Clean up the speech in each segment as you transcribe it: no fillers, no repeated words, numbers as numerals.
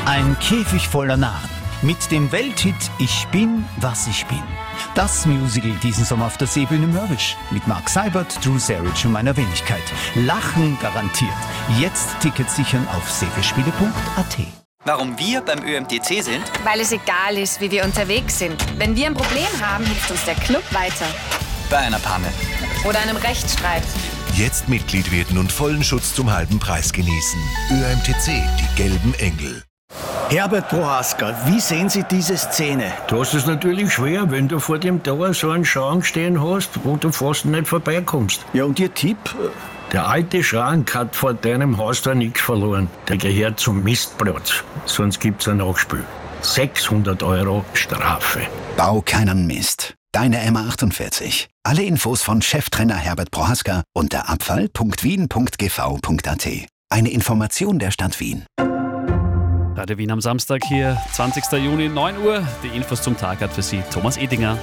Ein Käfig voller Narren mit dem Welthit Ich bin, was ich bin. Das Musical diesen Sommer auf der Seebühne Mörbisch mit Mark Seibert, Drew Sarich und meiner Wenigkeit. Lachen garantiert. Jetzt Tickets sichern auf seegespiele.at. Warum wir beim ÖMTC sind? Weil es egal ist, wie wir unterwegs sind. Wenn wir ein Problem haben, hilft uns der Club weiter. Bei einer Panne. Oder einem Rechtsstreit. Jetzt Mitglied werden und vollen Schutz zum halben Preis genießen. ÖMTC, die gelben Engel. Herbert Prohaska, wie sehen Sie diese Szene? Du hast es natürlich schwer, wenn du vor dem Tor so einen Schrank stehen hast, wo du fast nicht vorbeikommst. Ja, und Ihr Tipp? Der alte Schrank hat vor deinem Haustor nichts verloren. Der gehört zum Mistplatz. Sonst gibt's ein Nachspiel. 600 € Strafe. Bau keinen Mist. Deine MA48. Alle Infos von Cheftrainer Herbert Prohaska unter abfall.wien.gv.at. Eine Information der Stadt Wien. Radio Wien am Samstag hier, 20. Juni, 9 Uhr. Die Infos zum Tag hat für Sie Thomas Edinger.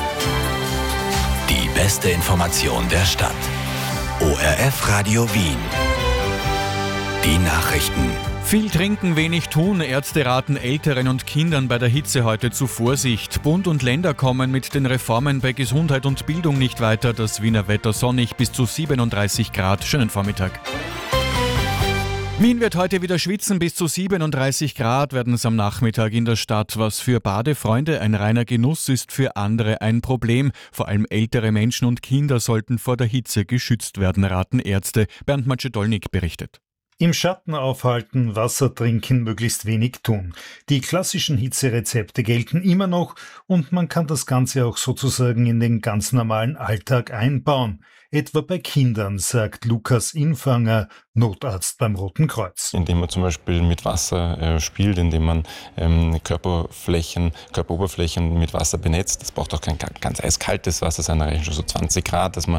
Die beste Information der Stadt. ORF Radio Wien. Die Nachrichten. Viel trinken, wenig tun. Ärzte raten Älteren und Kindern bei der Hitze heute zu Vorsicht. Bund und Länder kommen mit den Reformen bei Gesundheit und Bildung nicht weiter. Das Wiener Wetter sonnig bis zu 37 Grad. Schönen Vormittag. Wien wird heute wieder schwitzen, bis zu 37 Grad werden es am Nachmittag in der Stadt. Was für Badefreunde ein reiner Genuss ist, für andere ein Problem. Vor allem ältere Menschen und Kinder sollten vor der Hitze geschützt werden, raten Ärzte. Bernd Macedolnik berichtet. Im Schatten aufhalten, Wasser trinken, möglichst wenig tun. Die klassischen Hitzerezepte gelten immer noch und man kann das Ganze auch sozusagen in den ganz normalen Alltag einbauen. Etwa bei Kindern, sagt Lukas Infanger, Notarzt beim Roten Kreuz. Indem man zum Beispiel mit Wasser spielt, indem man Körperoberflächen mit Wasser benetzt. Das braucht auch kein ganz eiskaltes Wasser sein, da reichen schon so 20 Grad, dass man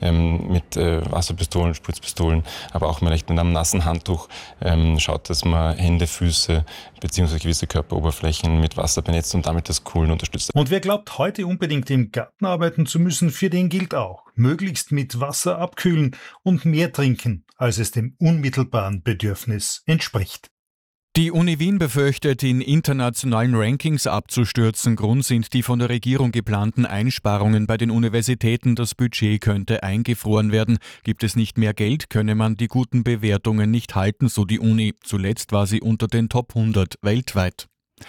mit Wasserpistolen, Spritzpistolen, aber auch vielleicht mit einem nassen Handtuch schaut, dass man Hände, Füße bzw. gewisse Körperoberflächen mit Wasser benetzt und damit das Kühlen unterstützt. Und wer glaubt, heute unbedingt im Garten arbeiten zu müssen, für den gilt auch: möglichst mit Wasser abkühlen und mehr trinken, als es dem unmittelbaren Bedürfnis entspricht. Die Uni Wien befürchtet, in internationalen Rankings abzustürzen. Grund sind die von der Regierung geplanten Einsparungen bei den Universitäten. Das Budget könnte eingefroren werden. Gibt es nicht mehr Geld, könne man die guten Bewertungen nicht halten, so die Uni. Zuletzt war sie unter den Top 100 weltweit.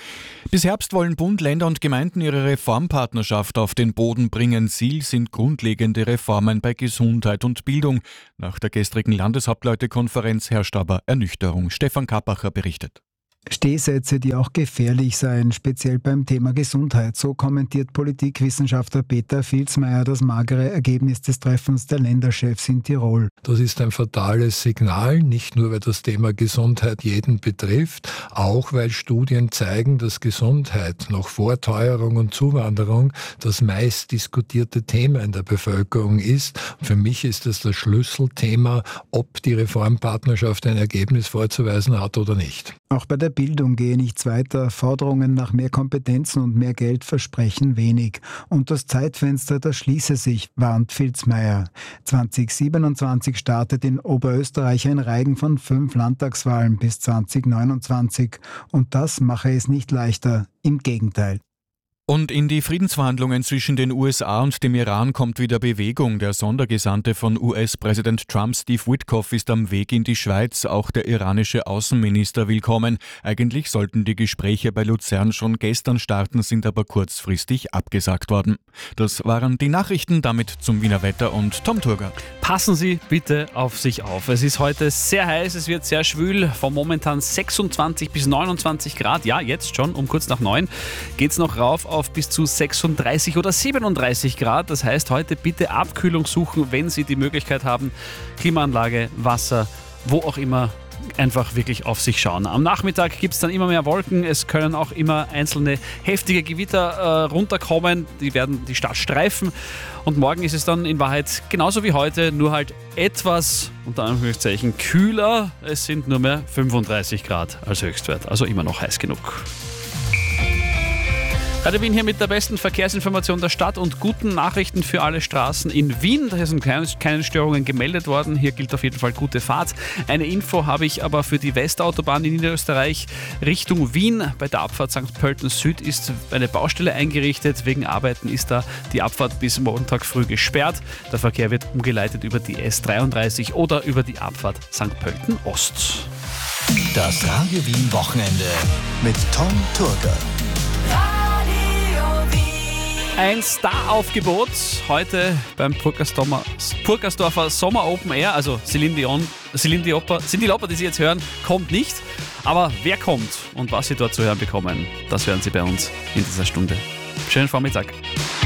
Bis Herbst wollen Bund, Länder und Gemeinden ihre Reformpartnerschaft auf den Boden bringen. Ziel sind grundlegende Reformen bei Gesundheit und Bildung. Nach der gestrigen Landeshauptleutekonferenz herrscht aber Ernüchterung. Stefan Kappacher berichtet. Stehsätze, die auch gefährlich seien, speziell beim Thema Gesundheit. So kommentiert Politikwissenschaftler Peter Vilsmeier das magere Ergebnis des Treffens der Länderchefs in Tirol. Das ist ein fatales Signal, nicht nur weil das Thema Gesundheit jeden betrifft, auch weil Studien zeigen, dass Gesundheit noch vor Teuerung und Zuwanderung das meist diskutierte Thema in der Bevölkerung ist. Für mich ist es das Schlüsselthema, ob die Reformpartnerschaft ein Ergebnis vorzuweisen hat oder nicht. Auch bei der Bildung gehe nichts weiter. Forderungen nach mehr Kompetenzen und mehr Geld versprechen wenig. Und das Zeitfenster, das schließe sich, warnt Vilsmeier. 2027 startet in Oberösterreich ein Reigen von 5 Landtagswahlen bis 2029. Und das mache es nicht leichter. Im Gegenteil. Und in die Friedensverhandlungen zwischen den USA und dem Iran kommt wieder Bewegung. Der Sondergesandte von US-Präsident Trump, Steve Witkoff, ist am Weg in die Schweiz. Auch der iranische Außenminister will kommen. Eigentlich sollten die Gespräche bei Luzern schon gestern starten, sind aber kurzfristig abgesagt worden. Das waren die Nachrichten, damit zum Wiener Wetter und Tom Turger. Passen Sie bitte auf sich auf. Es ist heute sehr heiß, es wird sehr schwül. Von momentan 26 bis 29 Grad. Ja, jetzt schon um kurz nach 9 geht es noch rauf auf bis zu 36 oder 37 Grad. Das heißt, heute bitte Abkühlung suchen, wenn Sie die Möglichkeit haben. Klimaanlage, Wasser, wo auch immer, einfach wirklich auf sich schauen. Am Nachmittag gibt es dann immer mehr Wolken. Es können auch immer einzelne heftige Gewitter runterkommen. Die werden die Stadt streifen. Und morgen ist es dann in Wahrheit genauso wie heute, nur halt etwas, unter Anführungszeichen, kühler. Es sind nur mehr 35 Grad als Höchstwert. Also immer noch heiß genug. Radio Wien hier mit der besten Verkehrsinformation der Stadt und guten Nachrichten für alle Straßen in Wien. Da sind keine Störungen gemeldet worden. Hier gilt auf jeden Fall gute Fahrt. Eine Info habe ich aber für die Westautobahn in Niederösterreich Richtung Wien. Bei der Abfahrt St. Pölten Süd ist eine Baustelle eingerichtet. Wegen Arbeiten ist da die Abfahrt bis Montag früh gesperrt. Der Verkehr wird umgeleitet über die S33 oder über die Abfahrt St. Pölten Ost. Das Radio Wien Wochenende mit Tom Turger. Ein Star-Aufgebot heute beim Purkersdorfer Sommer Open Air, also Cindy Lauper, die Sie jetzt hören, kommt nicht. Aber wer kommt und was Sie dort zu hören bekommen, das hören Sie bei uns in dieser Stunde. Schönen Vormittag.